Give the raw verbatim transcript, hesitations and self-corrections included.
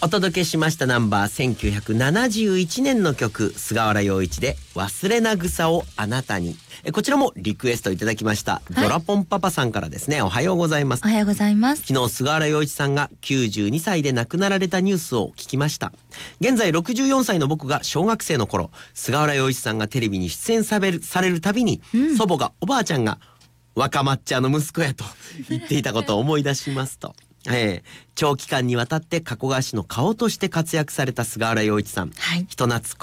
お届けしましたナンバーせんきゅうひゃくななじゅういちねんの曲、菅原洋一で忘れな草をあなたに。えこちらもリクエストいただきました、はい、ドラポンパパさんからですね。おはようございます。 おはようございます。 昨日菅原洋一さんがきゅうじゅうにさいで亡くなられたニュースを聞きました。現在ろくじゅうよんさいの僕が小学生の頃、菅原洋一さんがテレビに出演される、されるたびに、うん、祖母がおばあちゃんが若抹茶の息子やと言っていたことを思い出しますとえー、長期間にわたって加古川市の顔として活躍された菅原洋一さん、はい、人懐っこ